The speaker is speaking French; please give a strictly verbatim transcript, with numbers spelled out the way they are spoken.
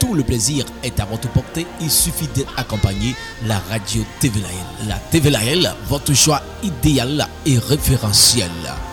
tout le plaisir est à votre portée. Il suffit d'être accompagné la radio T V L A L. La T V L A L, votre choix idéal et référentiel.